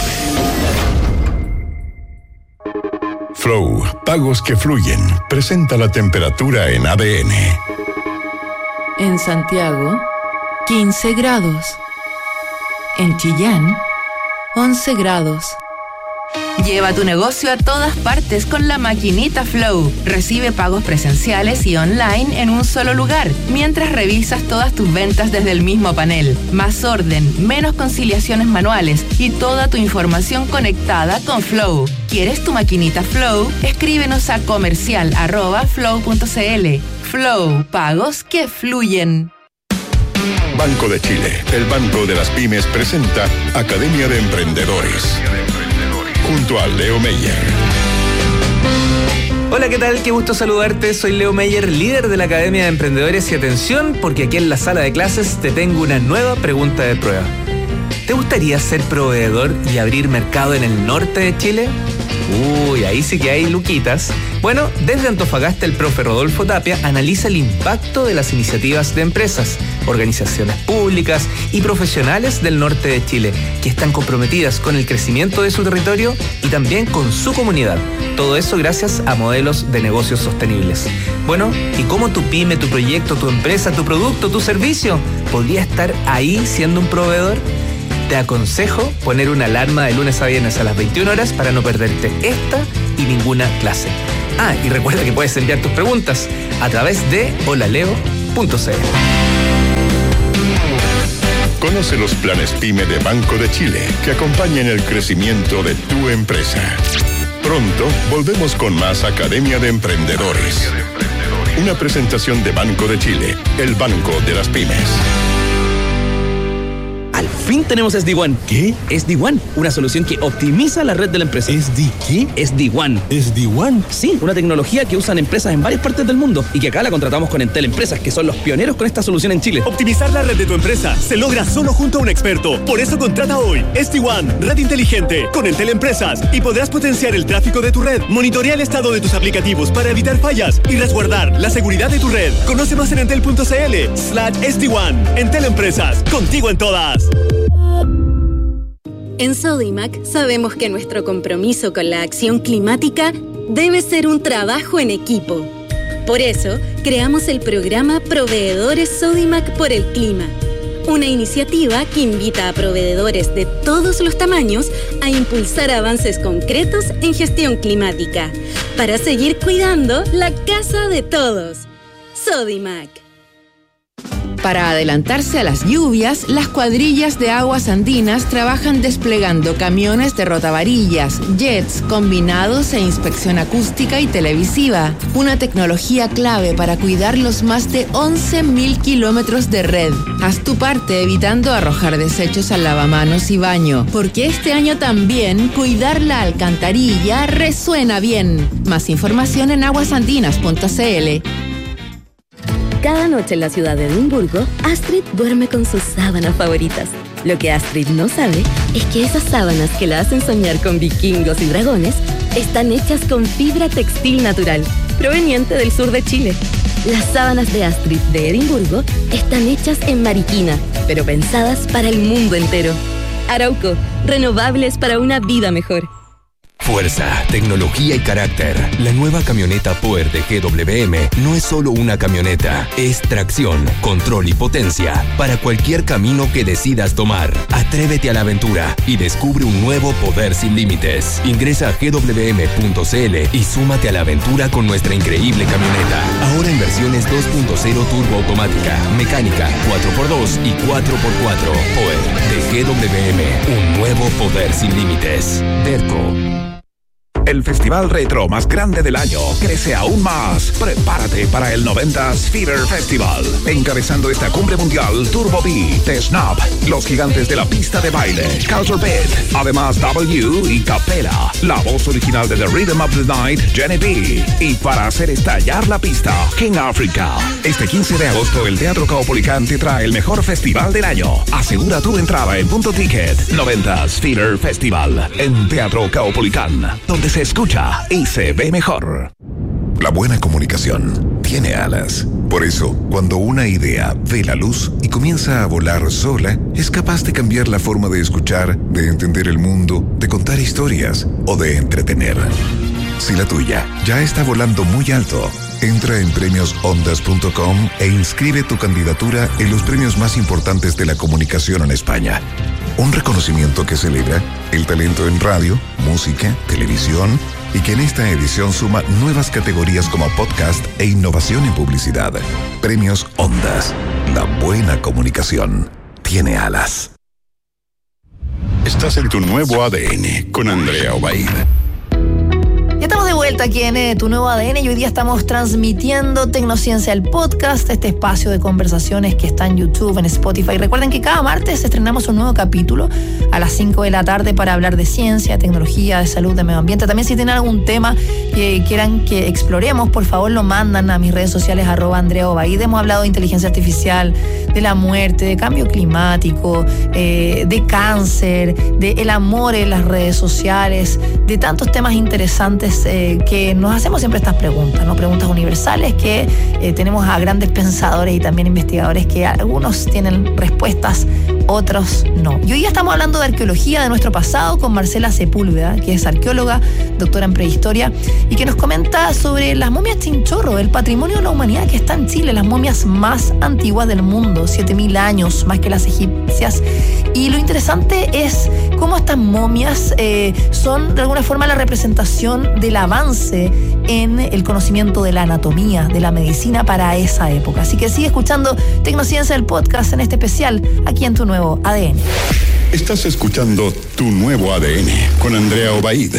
Flow, pagos que fluyen, presenta la temperatura en ADN. En Santiago, 15 grados. En Chillán, 11 grados. Lleva tu negocio a todas partes con la maquinita Flow. Recibe pagos presenciales y online en un solo lugar, mientras revisas todas tus ventas desde el mismo panel. Más orden, menos conciliaciones manuales y toda tu información conectada con Flow. ¿Quieres tu maquinita Flow? Escríbenos a comercial@flow.cl. Flow, pagos que fluyen. Banco de Chile, el banco de las pymes, presenta Academia de Emprendedores. Junto a Leo Meyer. Hola, ¿qué tal? Qué gusto saludarte. Soy Leo Meyer, líder de la Academia de Emprendedores, y atención, porque aquí en la sala de clases te tengo una nueva pregunta de prueba. ¿Te gustaría ser proveedor y abrir mercado en el norte de Chile? Uy, ahí sí que hay luquitas. Bueno, desde Antofagasta el profe Rodolfo Tapia analiza el impacto de las iniciativas de empresas, organizaciones públicas y profesionales del norte de Chile que están comprometidas con el crecimiento de su territorio y también con su comunidad. Todo eso gracias a modelos de negocios sostenibles. Bueno, ¿y cómo tu pyme, tu proyecto, tu empresa, tu producto, tu servicio podría estar ahí siendo un proveedor? Te aconsejo poner una alarma de lunes a viernes a las 21 horas para no perderte esta y ninguna clase. Ah, y recuerda que puedes enviar tus preguntas a través de holaleo.cl. Conoce los planes PYME de Banco de Chile que acompañan el crecimiento de tu empresa. Pronto volvemos con más Academia de Emprendedores. Una presentación de Banco de Chile, el banco de las pymes. Al fin tenemos SD-WAN. ¿Qué? SD-WAN, una solución que optimiza la red de la empresa. ¿SD qué? SD-WAN. ¿SD-WAN? Sí, una tecnología que usan empresas en varias partes del mundo y que acá la contratamos con Entel Empresas, que son los pioneros con esta solución en Chile. Optimizar la red de tu empresa se logra solo junto a un experto. Por eso contrata hoy SD-WAN, red inteligente, con Entel Empresas, y podrás potenciar el tráfico de tu red, monitorear el estado de tus aplicativos para evitar fallas y resguardar la seguridad de tu red. Conoce más en entel.cl/SD-WAN. Entel Empresas, contigo en todas. En Sodimac sabemos que nuestro compromiso con la acción climática debe ser un trabajo en equipo. Por eso, creamos el programa Proveedores Sodimac por el Clima, una iniciativa que invita a proveedores de todos los tamaños a impulsar avances concretos en gestión climática, para seguir cuidando la casa de todos. Sodimac. Para adelantarse a las lluvias, las cuadrillas de Aguas Andinas trabajan desplegando camiones de rotavarillas, jets, combinados e inspección acústica y televisiva. Una tecnología clave para cuidar los más de 11.000 kilómetros de red. Haz tu parte evitando arrojar desechos al lavamanos y baño, porque este año también cuidar la alcantarilla resuena bien. Más información en aguasandinas.cl. Cada noche en la ciudad de Edimburgo, Astrid duerme con sus sábanas favoritas. Lo que Astrid no sabe es que esas sábanas que la hacen soñar con vikingos y dragones están hechas con fibra textil natural, proveniente del sur de Chile. Las sábanas de Astrid de Edimburgo están hechas en Mariquina, pero pensadas para el mundo entero. Arauco, renovables para una vida mejor. Fuerza, tecnología y carácter. La nueva camioneta Power de GWM no es solo una camioneta, es tracción, control y potencia para cualquier camino que decidas tomar. Atrévete a la aventura y descubre un nuevo poder sin límites. Ingresa a gwm.cl y súmate a la aventura con nuestra increíble camioneta. Ahora en versiones 2.0 turbo automática, mecánica, 4x2 y 4x4. Power de GWM, un nuevo poder sin límites. Derco. El festival retro más grande del año crece aún más. Prepárate para el 90s Fever Festival. Encabezando esta cumbre mundial, Turbo B, The Snap, los gigantes de la pista de baile, Culture Beat, además W y Capella, la voz original de The Rhythm of the Night, Jenny B. Y para hacer estallar la pista, King Africa. Este 15 de agosto, el Teatro Caupolicán te trae el mejor festival del año. Asegura tu entrada en Punto Ticket. 90s Fever Festival en Teatro Caupolicán, donde se escucha y se ve mejor. La buena comunicación tiene alas. Por eso, cuando una idea ve la luz y comienza a volar sola, es capaz de cambiar la forma de escuchar, de entender el mundo, de contar historias o de entretener. Si la tuya ya está volando muy alto, entra en premiosondas.com e inscribe tu candidatura en los premios más importantes de la comunicación en España. Un reconocimiento que celebra el talento en radio, música, televisión y que en esta edición suma nuevas categorías como podcast e innovación en publicidad. Premios Ondas. La buena comunicación tiene alas. Estás en tu nuevo ADN con Andrea Obaid. Ya estamos de vuelta aquí en Tu Nuevo ADN y hoy día estamos transmitiendo Tecnociencia, el podcast, este espacio de conversaciones que está en YouTube, en Spotify. Recuerden que cada martes estrenamos un nuevo capítulo a las 5 de la tarde para hablar de ciencia, tecnología, de salud, de medio ambiente. También si tienen algún tema que quieran que exploremos, por favor lo mandan a mis redes sociales @AndreaObaid. Hemos hablado de inteligencia artificial, de la muerte, de cambio climático, de cáncer, de el amor en las redes sociales, de tantos temas interesantes que nos hacemos siempre estas preguntas, ¿no? Preguntas universales que tenemos a grandes pensadores y también investigadores que algunos tienen respuestas, otros no. Y hoy ya estamos hablando de arqueología de nuestro pasado con Marcela Sepúlveda, que es arqueóloga, doctora en prehistoria, y que nos comenta sobre las momias Chinchorro, el patrimonio de la humanidad que está en Chile, las momias más antiguas del mundo, 7.000 años, más que las egipcias. Y lo interesante es cómo estas momias son de alguna forma la representación del avance en el conocimiento de la anatomía, de la medicina para esa época. Así que sigue escuchando Tecnociencia, el podcast, en este especial aquí en Tu Nuevo ADN. Estás escuchando Tu Nuevo ADN con Andrea Obaid.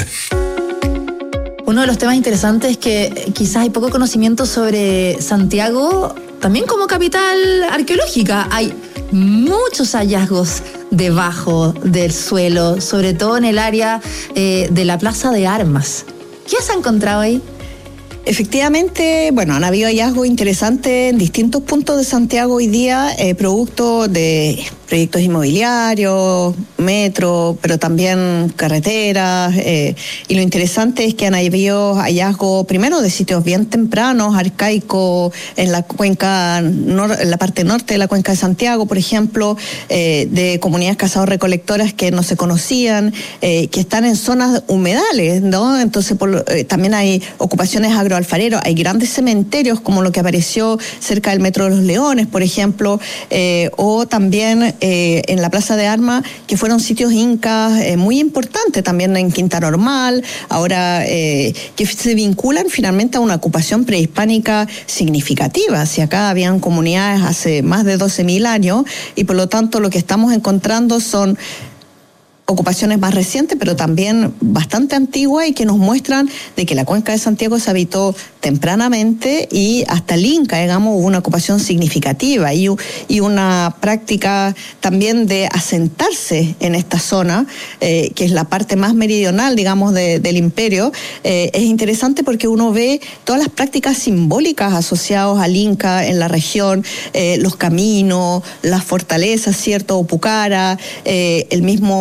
Uno de los temas interesantes es que quizás hay poco conocimiento sobre Santiago, también como capital arqueológica. Hay muchos hallazgos debajo del suelo, sobre todo en el área de la Plaza de Armas. ¿Qué has encontrado ahí? Efectivamente, bueno, han habido hallazgos interesantes en distintos puntos de Santiago hoy día, producto de proyectos inmobiliarios, metro, pero también carreteras, y lo interesante es que han habido hallazgos primero de sitios bien tempranos, arcaicos, en la cuenca, en la parte norte de la cuenca de Santiago, por ejemplo, de comunidades cazador-recolectoras que no se conocían, que están en zonas humedales, ¿no? Entonces también hay ocupaciones agroalfareros, hay grandes cementerios como lo que apareció cerca del Metro de los Leones, por ejemplo, o también en la Plaza de Armas, que fueron sitios incas muy importantes, también en Quinta Normal, ahora que se vinculan finalmente a una ocupación prehispánica significativa. Si acá habían comunidades hace más de 12.000 años, y por lo tanto lo que estamos encontrando son ocupaciones más recientes, pero también bastante antiguas, y que nos muestran de que la cuenca de Santiago se habitó tempranamente, y hasta el Inca, digamos, hubo una ocupación significativa y una práctica también de asentarse en esta zona, que es la parte más meridional, digamos, del imperio. Es interesante porque uno ve todas las prácticas simbólicas asociadas al Inca en la región, los caminos, las fortalezas, ¿cierto? Opucara, el mismo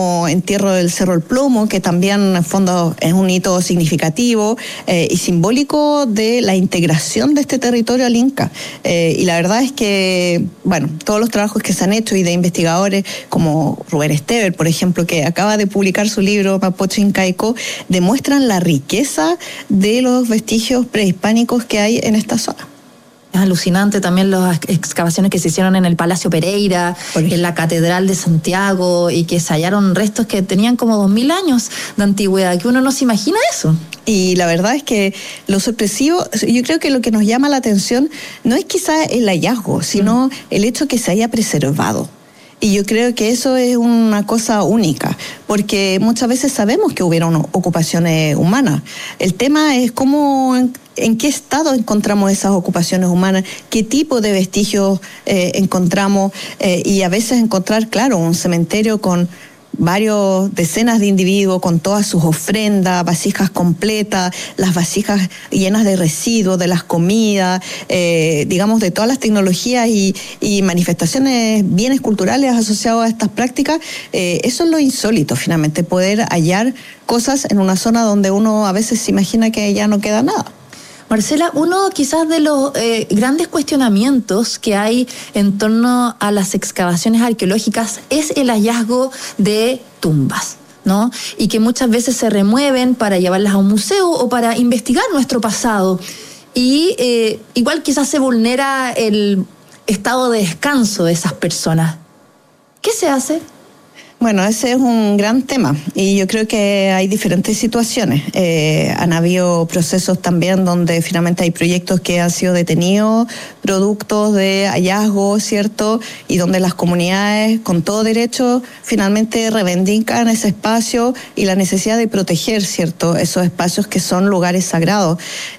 entierro del Cerro El Plomo, que también en el fondo es un hito significativo y simbólico de la integración de este territorio al Inca. Y la verdad es que, bueno, todos los trabajos que se han hecho y de investigadores como Rubén Estever, por ejemplo, que acaba de publicar su libro Mapocho Incaico, demuestran la riqueza de los vestigios prehispánicos que hay en esta zona. Es alucinante también las excavaciones que se hicieron en el Palacio Pereira, en la Catedral de Santiago, y que se hallaron restos que tenían como 2000 años de antigüedad, que uno no se imagina eso. Y la verdad es que lo sorpresivo, yo creo que lo que nos llama la atención no es quizá el hallazgo, sino el hecho que se haya preservado. Y yo creo que eso es una cosa única, porque muchas veces sabemos que hubieron ocupaciones humanas. El tema es cómo, en qué estado encontramos esas ocupaciones humanas, qué tipo de vestigios encontramos, y a veces encontrar, claro, un cementerio con varios decenas de individuos con todas sus ofrendas, vasijas completas, las vasijas llenas de residuos, de las comidas, digamos, de todas las tecnologías y manifestaciones, bienes culturales asociados a estas prácticas. Eso es lo insólito, finalmente, poder hallar cosas en una zona donde uno a veces se imagina que ya no queda nada. Marcela, uno quizás de los grandes cuestionamientos que hay en torno a las excavaciones arqueológicas es el hallazgo de tumbas, ¿no? Y que muchas veces se remueven para llevarlas a un museo o para investigar nuestro pasado. Y igual quizás se vulnera el estado de descanso de esas personas. ¿Qué se hace? Bueno, ese es un gran tema y yo creo que hay diferentes situaciones. Han habido procesos también donde finalmente hay proyectos que han sido detenidos, productos de hallazgos, ¿cierto? Y donde las comunidades, con todo derecho, finalmente reivindican ese espacio y la necesidad de proteger, ¿cierto? Esos espacios que son lugares sagrados.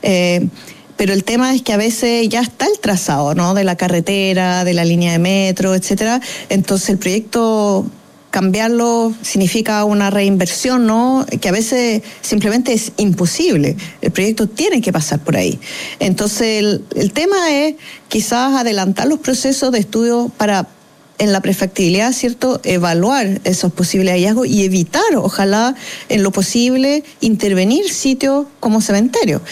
Pero el tema es que a veces ya está el trazado, ¿no? De la carretera, de la línea de metro, etcétera. Entonces el proyecto, cambiarlo significa una reinversión, ¿no? Que a veces simplemente es imposible. El proyecto tiene que pasar por ahí. Entonces, el tema es quizás adelantar los procesos de estudio para, en la prefactibilidad, ¿cierto?, evaluar esos posibles hallazgos y evitar, ojalá, en lo posible, intervenir sitios como cementerios.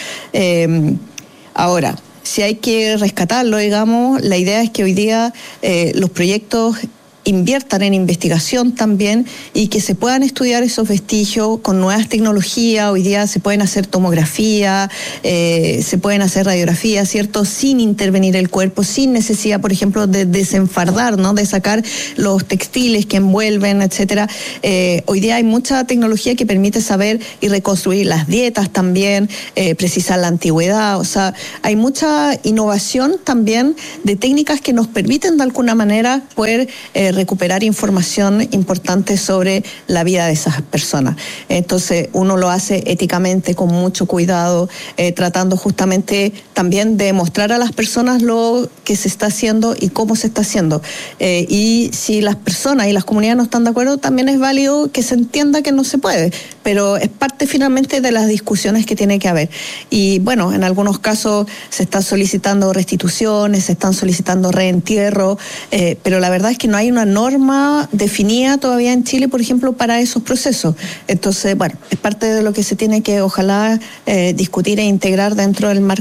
Ahora, si hay que rescatarlo, digamos, la idea es que hoy día los proyectos inviertan en investigación también y que se puedan estudiar esos vestigios con nuevas tecnologías. Hoy día se pueden hacer tomografía, se pueden hacer radiografía, ¿cierto? Sin intervenir el cuerpo, sin necesidad, por ejemplo, de desenfardar, ¿no? De sacar los textiles que envuelven, etcétera. Hoy día hay mucha tecnología que permite saber y reconstruir las dietas también, precisar la antigüedad. O sea, hay mucha innovación también de técnicas que nos permiten de alguna manera poder recuperar información importante sobre la vida de esas personas. Entonces, uno lo hace éticamente, con mucho cuidado, tratando justamente también de mostrar a las personas lo que se está haciendo y cómo se está haciendo. Y si las personas y las comunidades no están de acuerdo, también es válido que se entienda que no se puede, pero es parte finalmente de las discusiones que tiene que haber. Y bueno, en algunos casos se están solicitando restituciones, se están solicitando reentierro, pero la verdad es que no hay una norma definida todavía en Chile, por ejemplo, para esos procesos. Entonces, bueno, es parte de lo que se tiene que, ojalá, discutir e integrar dentro del marco